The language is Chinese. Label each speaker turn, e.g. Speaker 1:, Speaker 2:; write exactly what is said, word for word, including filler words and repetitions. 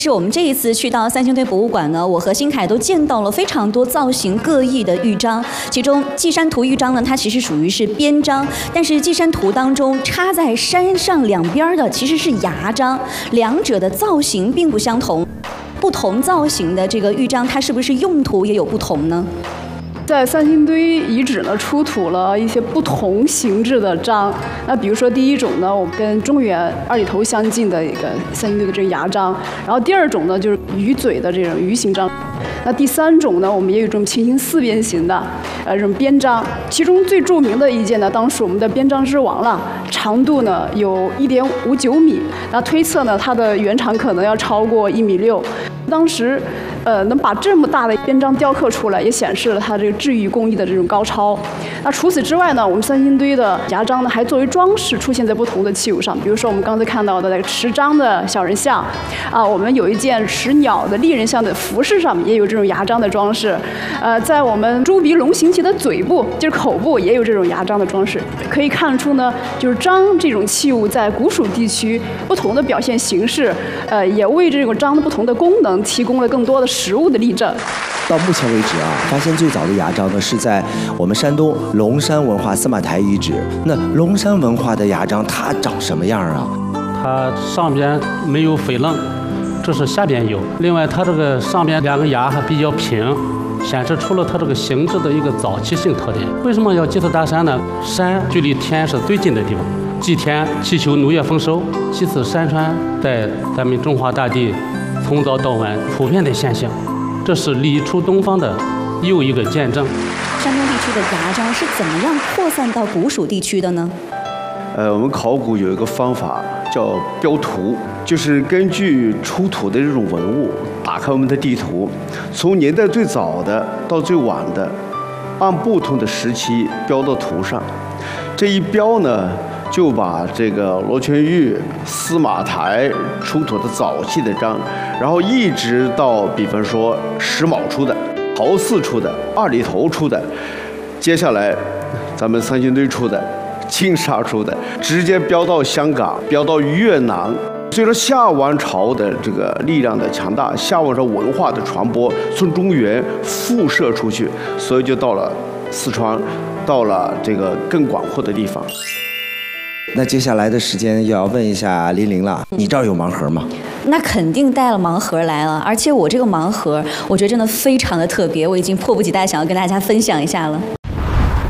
Speaker 1: 是我们这一次去到三星堆博物馆呢，我和新凯都见到了非常多造型各异的玉章，其中稷山图玉章呢，它其实属于是边章，但是稷山图当中插在山上两边的其实是牙章，两者的造型并不相同。不同造型的这个玉章，它是不是用途也有不同呢？
Speaker 2: 在三星堆遗址呢，出土了一些不同形制的章。那比如说第一种呢，我们跟中原二里头相近的一个三星堆的这个牙章，然后第二种呢就是鱼嘴的这种鱼形章。那第三种呢，我们也有这种平行四边形的，呃，这种边章。其中最著名的一件呢，当属我们的边章之王了，长度呢有一点五九米，那推测呢它的原长可能要超过一米六。当时，呃，能把这么大的边章雕刻出来，也显示了它这个制玉工艺的这种高超。那除此之外呢，我们三星堆的牙章呢，还作为装饰出现在不同的器物上。比如说我们刚才看到的那个持章的小人像，啊，我们有一件持鸟的立人像的服饰上面也有这种牙章的装饰。呃，在我们猪鼻龙形旗的嘴部，就是口部，也有这种牙章的装饰。可以看出呢，就是章这种器物在古蜀地区不同的表现形式，呃，也为这种章的不同的功能提供了更多的实物的例证。
Speaker 3: 到目前为止啊，发现最早的牙章呢是在我们山东龙山文化司马台遗址。那龙山文化的牙章它长什么样啊？
Speaker 4: 它上边没有飞棱，这是下边有。另外，它这个上边两个牙还比较平，显示出了它这个形制的一个早期性特点。为什么要祭祀大山呢？山距离天是最近的地方，祭天祈求农业丰收。其次，山川在咱们中华大地从早到晚普遍的现象，这是礼出东方的又一个见证。
Speaker 1: 山东地区的牙章是怎么样扩散到古蜀地区的呢？
Speaker 5: 呃，我们考古有一个方法叫标图，就是根据出土的这种文物，打开我们的地图，从年代最早的到最晚的，按不同的时期标到图上。这一标呢，就把这个罗圈玉、司马台出土的早期的章，然后一直到比方说石卯出的、陶寺出的、二里头出的，接下来咱们三星堆出的、金沙出的，直接标到香港，标到越南。随着夏王朝的这个力量的强大，夏王朝文化的传播从中原辐射出去，所以就到了四川，到了这个更广阔的地方。
Speaker 3: 那接下来的时间要问一下林玲了，你这儿有盲盒吗？
Speaker 1: 那肯定带了盲盒来了，而且我这个盲盒，我觉得真的非常的特别，我已经迫不及待想要跟大家分享一下了。